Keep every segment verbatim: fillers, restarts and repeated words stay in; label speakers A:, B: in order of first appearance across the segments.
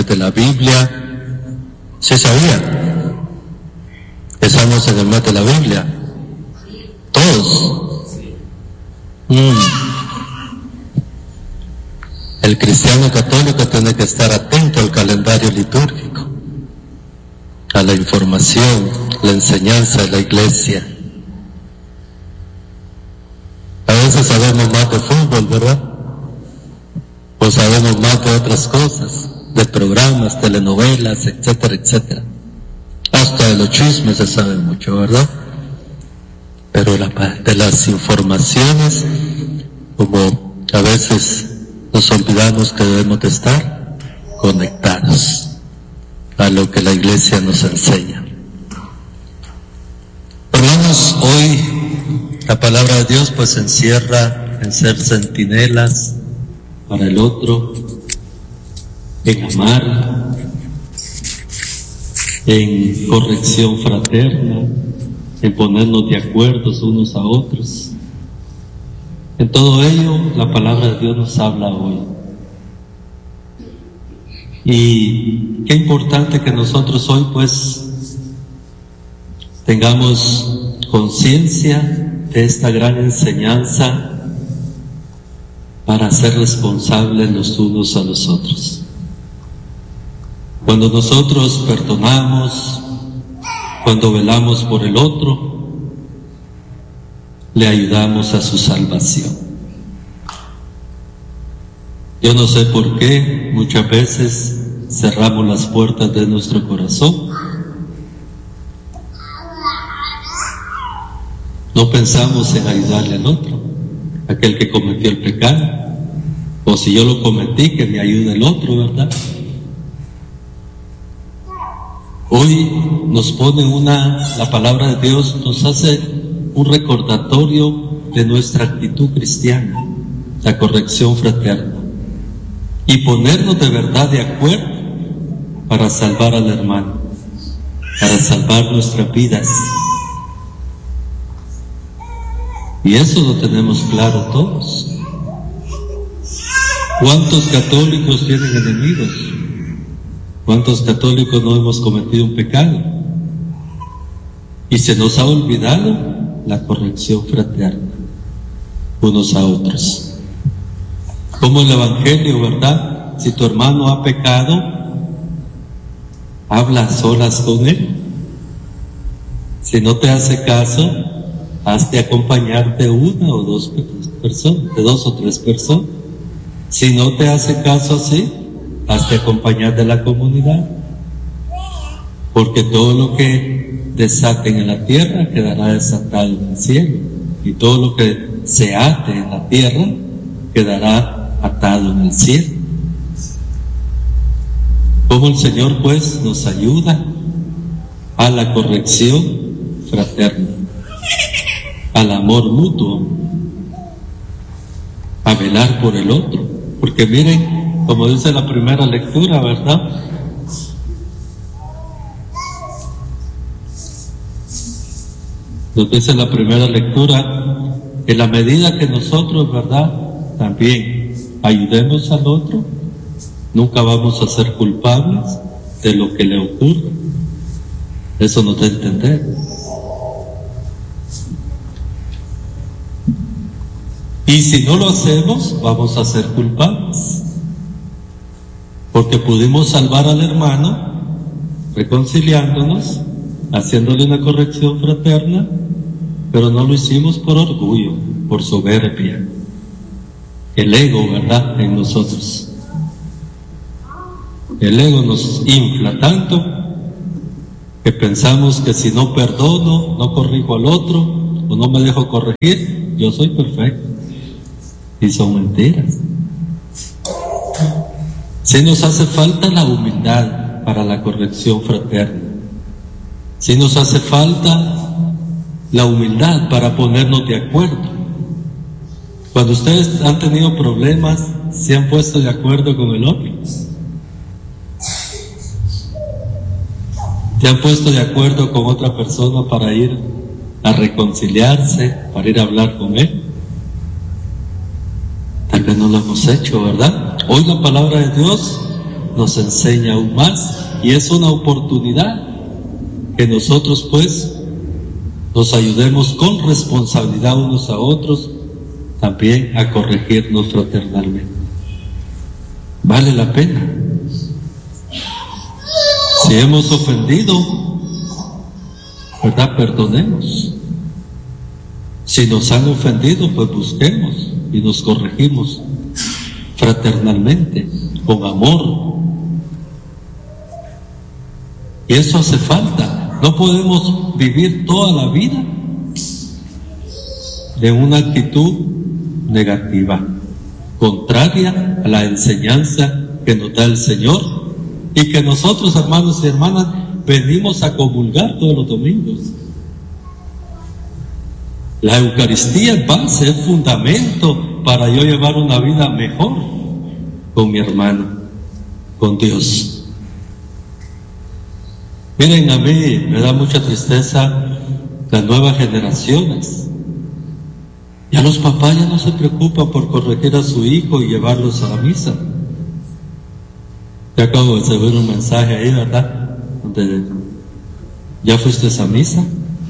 A: de la Biblia. ¿Sí sabía? Estamos en el mes de la Biblia. Todos. Mm. El cristiano católico tiene que estar atento al calendario litúrgico, a la información, la enseñanza de la iglesia. A veces sabemos más de fútbol, ¿verdad? O sabemos más de otras cosas, de programas, telenovelas, etcétera, etcétera. Hasta de los chismes se sabe mucho, ¿verdad? Pero la, de las informaciones, como a veces nos olvidamos que debemos de estar conectados a lo que la iglesia nos enseña. Hermanos, hoy la palabra de Dios pues encierra en ser centinelas para el otro, en amar, en corrección fraterna, en ponernos de acuerdo unos a otros. En todo ello, la palabra de Dios nos habla hoy. Y qué importante que nosotros hoy pues tengamos conciencia de esta gran enseñanza para ser responsables los unos a los otros. Cuando nosotros perdonamos, cuando velamos por el otro, le ayudamos a su salvación. Yo no sé por qué muchas veces cerramos las puertas de nuestro corazón. No pensamos en ayudarle al otro, aquel que cometió el pecado. O si yo lo cometí, que me ayude el otro, ¿verdad? Hoy nos pone una, la palabra de Dios nos hace un recordatorio de nuestra actitud cristiana, la corrección fraterna, y ponernos de verdad de acuerdo para salvar al hermano, para salvar nuestras vidas. Y eso lo tenemos claro todos. ¿Cuántos católicos tienen enemigos? ¿Cuántos católicos no hemos cometido un pecado? Y se nos ha olvidado la corrección fraterna, unos a otros. Como el Evangelio, ¿verdad? Si tu hermano ha pecado, habla a solas con él. Si no te hace caso, has de acompañarte una o dos personas, de dos o tres personas. Si no te hace caso así, has de acompañar de la comunidad, porque todo lo que desaten en la tierra quedará desatado en el cielo, y todo lo que se ate en la tierra quedará atado en el cielo. Como el Señor pues nos ayuda a la corrección fraterna, al amor mutuo, a velar por el otro. Porque miren, como dice la primera lectura, ¿verdad? Nos dice la primera lectura, en la medida que nosotros, ¿verdad?, también ayudemos al otro, nunca vamos a ser culpables de lo que le ocurre. Eso nos da a entender. Y si no lo hacemos, vamos a ser culpables, porque pudimos salvar al hermano reconciliándonos, haciéndole una corrección fraterna, pero no lo hicimos por orgullo, por soberbia, el ego, ¿verdad?, en nosotros. El ego nos infla tanto que pensamos que si no perdono, no corrijo al otro, o no me dejo corregir, yo soy perfecto. Y son mentiras. Si nos hace falta la humildad para la corrección fraterna, si nos hace falta la humildad para ponernos de acuerdo. Cuando ustedes han tenido problemas, ¿se han puesto de acuerdo con el otro? ¿Se han puesto de acuerdo con otra persona para ir a reconciliarse, para ir a hablar con él? Tal vez no lo hemos hecho, ¿verdad? Hoy la palabra de Dios nos enseña aún más, y es una oportunidad que nosotros pues nos ayudemos con responsabilidad unos a otros, también a corregirnos fraternalmente. Vale la pena. Si hemos ofendido, ¿verdad? Perdonemos. Si nos han ofendido, pues busquemos y nos corregimos fraternalmente, con amor. Y eso hace falta. No podemos vivir toda la vida de una actitud negativa, contraria a la enseñanza que nos da el Señor, y que nosotros, hermanos y hermanas, venimos a comulgar todos los domingos. La Eucaristía es base, es fundamento para yo llevar una vida mejor con mi hermano, con Dios. Miren, a mí me da mucha tristeza las nuevas generaciones. Ya los papás ya no se preocupan por corregir a su hijo y llevarlos a la misa. Ya acabo de recibir un mensaje ahí, ¿verdad? Donde ya fuiste a esa misa.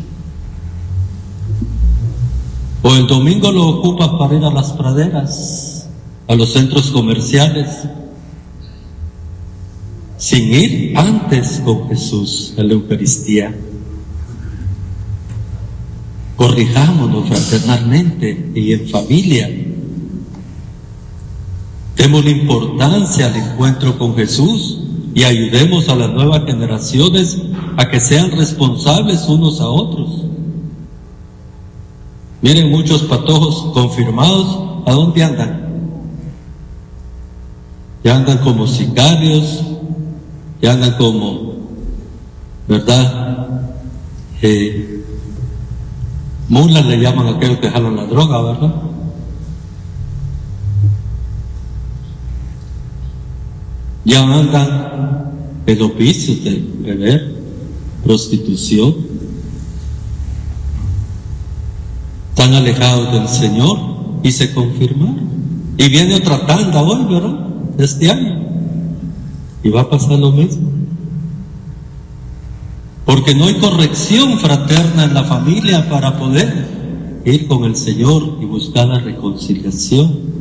A: O el domingo lo ocupas para ir a las praderas, a los centros comerciales, sin ir antes con Jesús a la Eucaristía. Corrijámonos fraternalmente y en familia. Démosle importancia al encuentro con Jesús y ayudemos a las nuevas generaciones a que sean responsables unos a otros. Miren, muchos patojos confirmados, ¿a dónde andan? Ya andan como sicarios, ya andan como, ¿verdad? Eh, mulas le llaman a aquellos que jalan la droga, ¿verdad? Ya andan en los vicios de beber, prostitución. Están alejados del Señor y se confirmaron. Y viene otra tanda hoy, ¿verdad? Este año. Y va a pasar lo mismo. Porque no hay corrección fraterna en la familia para poder ir con el Señor y buscar la reconciliación.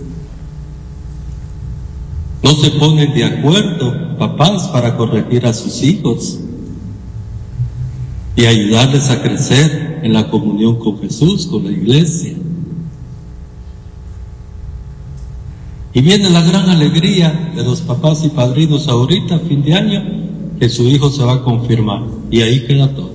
A: No se ponen de acuerdo papás para corregir a sus hijos y ayudarles a crecer en la comunión con Jesús, con la iglesia. Y viene la gran alegría de los papás y padrinos ahorita, fin de año, que su hijo se va a confirmar. Y ahí queda todo.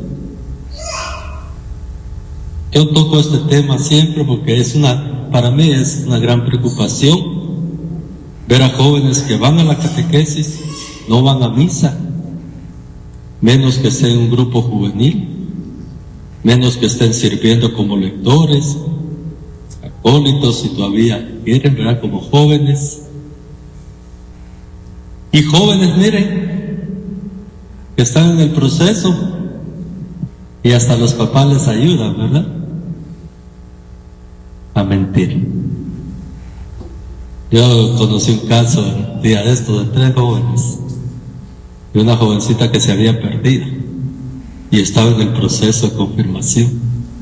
A: Yo toco este tema siempre porque es una, para mí es una gran preocupación ver a jóvenes que van a la catequesis, no van a misa, menos que sea un grupo juvenil, menos que estén sirviendo como lectores, acólitos, si todavía quieren, ¿verdad? Como jóvenes. Y jóvenes, miren, que están en el proceso y hasta los papás les ayudan, ¿verdad? A mentir. Yo conocí un caso el día de esto de tres jóvenes y una jovencita que se había perdido y estaba en el proceso de confirmación.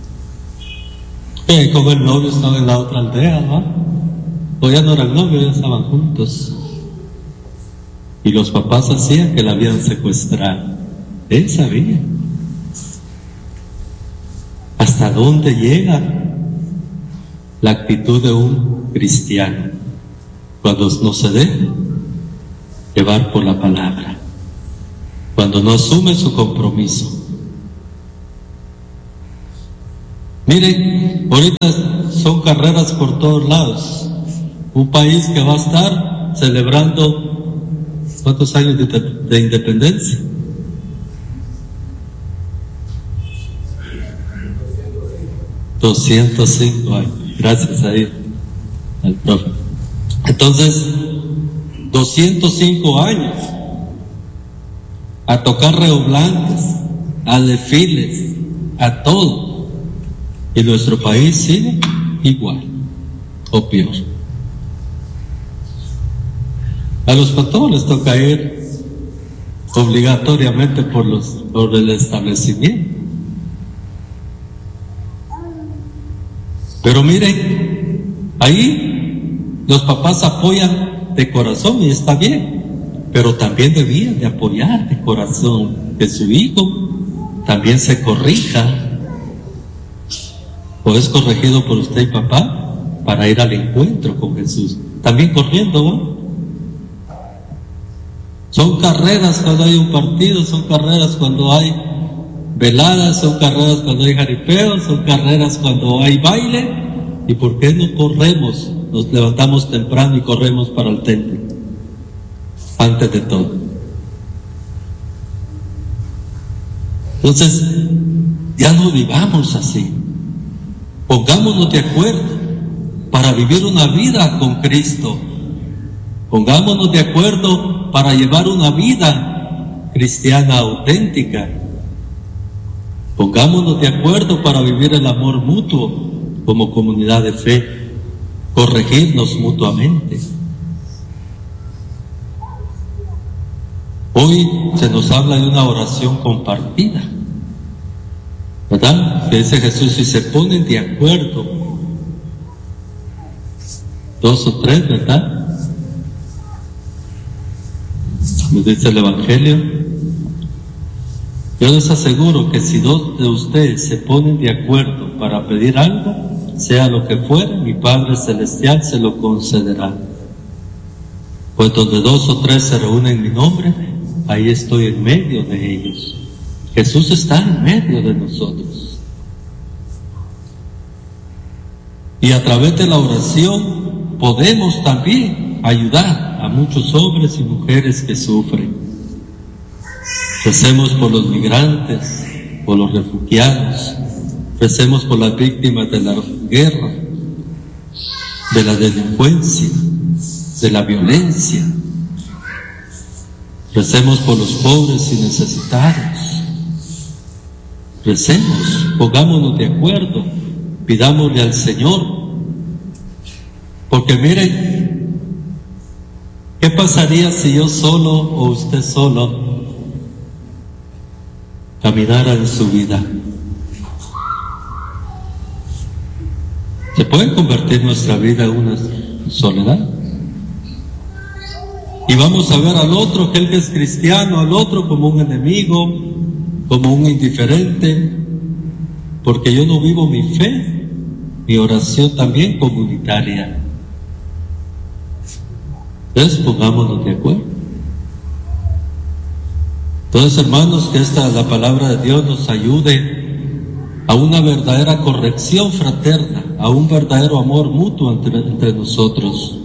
A: Y como el novio estaba en la otra aldea, ¿no? O ya no eran novios, ya estaban juntos. Y los papás hacían que la habían secuestrado. Él sabía. ¿Hasta dónde llega la actitud de un cristiano cuando no se deja llevar por la palabra? Cuando no asume su compromiso. Miren, ahorita son carreras por todos lados. Un país que va a estar celebrando ¿cuántos años de, de independencia? doscientos cinco años. Gracias a él, al profe. Entonces, doscientos cinco años a tocar reoblantes, a desfiles, a todo. Y nuestro país sigue igual o peor. A los pastores les toca ir obligatoriamente por, los, por el establecimiento. Pero miren, ahí los papás apoyan de corazón y está bien, pero también debían de apoyar de corazón que su hijo también se corrija, o es corregido por usted y papá para ir al encuentro con Jesús, también corriendo, ¿no? Son carreras cuando hay un partido, son carreras cuando hay veladas, son carreras cuando hay jaripeo, son carreras cuando hay baile. ¿Y por qué no corremos? Nos levantamos temprano y corremos para el templo, antes de todo. Entonces, ya no vivamos así. Pongámonos de acuerdo para vivir una vida con Cristo. Pongámonos de acuerdo para llevar una vida cristiana auténtica. Pongámonos de acuerdo para vivir el amor mutuo como comunidad de fe, corregirnos mutuamente. Hoy se nos habla de una oración compartida, ¿verdad? Que dice Jesús, si se ponen de acuerdo, dos o tres, ¿verdad? Nos dice el Evangelio. Yo les aseguro que si dos de ustedes se ponen de acuerdo para pedir algo, sea lo que fuera, mi Padre Celestial se lo concederá. Pues donde dos o tres se reúnen en mi nombre, ahí estoy en medio de ellos. Jesús está en medio de nosotros. Y a través de la oración podemos también ayudar a muchos hombres y mujeres que sufren. Recemos por los migrantes, por los refugiados, recemos por las víctimas de la guerra, de la delincuencia, de la violencia. Recemos por los pobres y necesitados. Recemos, pongámonos de acuerdo, pidámosle al Señor. Porque miren, ¿qué pasaría si yo solo o usted solo caminara en su vida? ¿Se puede convertir nuestra vida en una soledad? Y vamos a ver al otro, aquel que es cristiano, al otro como un enemigo, como un indiferente, porque yo no vivo mi fe, mi oración también comunitaria. Entonces pongámonos de acuerdo. Entonces, hermanos, que esta la palabra de Dios nos ayude a una verdadera corrección fraterna, a un verdadero amor mutuo entre, entre nosotros,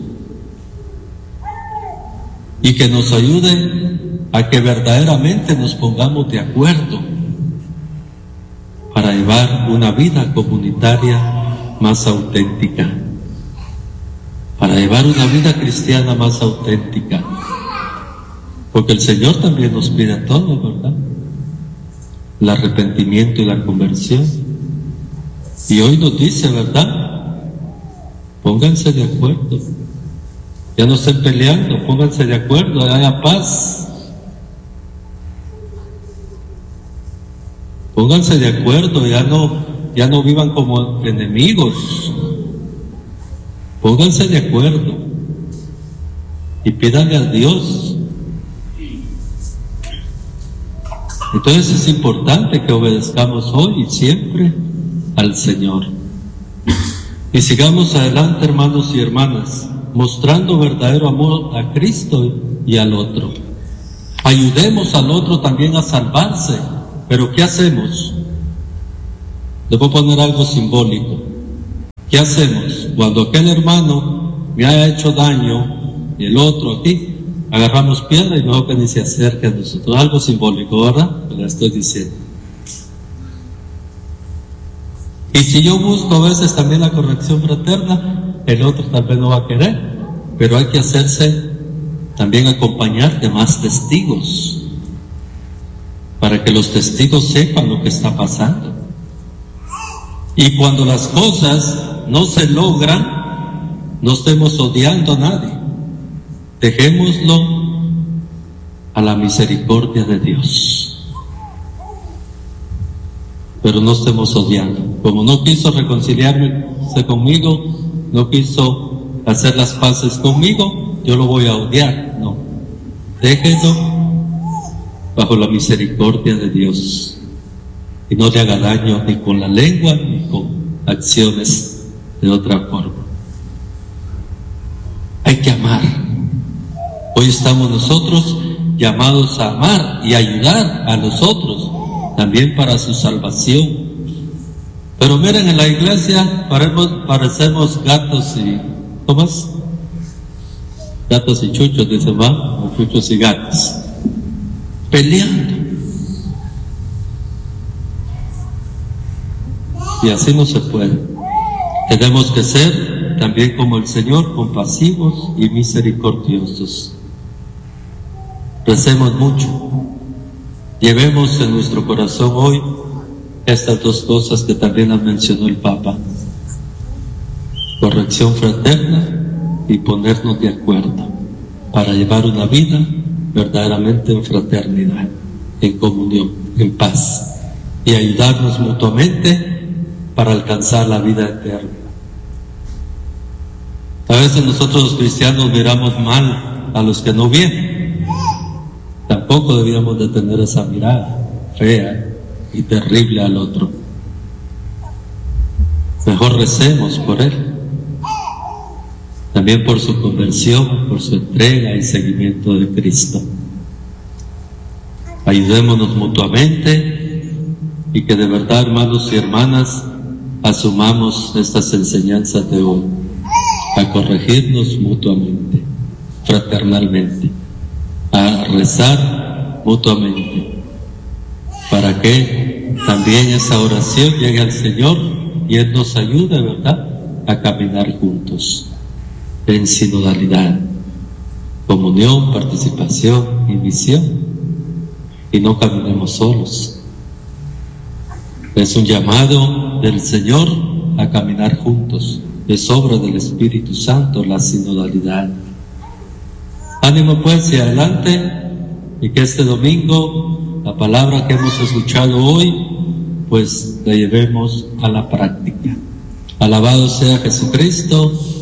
A: y que nos ayude a que verdaderamente nos pongamos de acuerdo para llevar una vida comunitaria más auténtica, para llevar una vida cristiana más auténtica. Porque el Señor también nos pide a todos, ¿verdad? El arrepentimiento y la conversión. Y hoy nos dice, ¿verdad? Pónganse de acuerdo. Ya no estén peleando, pónganse de acuerdo, haya paz. Pónganse de acuerdo, ya no, ya no vivan como enemigos. Pónganse de acuerdo y pídanle a Dios. Entonces es importante que obedezcamos hoy y siempre al Señor. Y sigamos adelante, hermanos y hermanas, mostrando verdadero amor a Cristo y al otro. Ayudemos al otro también a salvarse. Pero ¿qué hacemos? Les voy a poner algo simbólico. ¿Qué hacemos? Cuando aquel hermano me haya hecho daño y el otro aquí, agarramos piedra y no que ni se acerque a nosotros. Algo simbólico, ¿verdad? Me lo estoy diciendo. Y si yo busco a veces también la corrección fraterna, el otro tal vez no va a querer, pero hay que hacerse también acompañar de más testigos, para que los testigos sepan lo que está pasando. Y cuando las cosas no se logran, no estemos odiando a nadie. Dejémoslo a la misericordia de Dios. Pero no estemos odiando. Como no quiso reconciliarse conmigo, no quiso hacer las paces conmigo, yo lo voy a odiar. No. Déjenlo bajo la misericordia de Dios. Y no le haga daño ni con la lengua ni con acciones de otra forma. Hay que amar. Hoy estamos nosotros llamados a amar y ayudar a los otros, también para su salvación. Pero miren, en la iglesia parecemos, parecemos gatos y... ¿cómo es? Gatos y chuchos, dice, va, o chuchos y gatos, peleando. Y así no se puede. Tenemos que ser también como el Señor, compasivos y misericordiosos. Recemos mucho. Llevemos en nuestro corazón hoy estas dos cosas que también han mencionado el Papa: corrección fraterna y ponernos de acuerdo para llevar una vida verdaderamente en fraternidad, en comunión, en paz, y ayudarnos mutuamente para alcanzar la vida eterna. A veces nosotros los cristianos miramos mal a los que no vienen. Tampoco debíamos de tener esa mirada fea y terrible al otro. Mejor recemos por él, también por su conversión, por su entrega y seguimiento de Cristo. Ayudémonos mutuamente y que de verdad, hermanos y hermanas, asumamos estas enseñanzas de hoy, a corregirnos mutuamente, fraternalmente, a rezar mutuamente, para que también esa oración llegue al Señor y Él nos ayude, ¿verdad?, a caminar juntos, en sinodalidad, comunión, participación y misión, y no caminemos solos. Es un llamado del Señor a caminar juntos. Es obra del Espíritu Santo la sinodalidad. Ánimo pues y adelante, y que este domingo la palabra que hemos escuchado hoy pues la llevemos a la práctica. Alabado sea Jesucristo.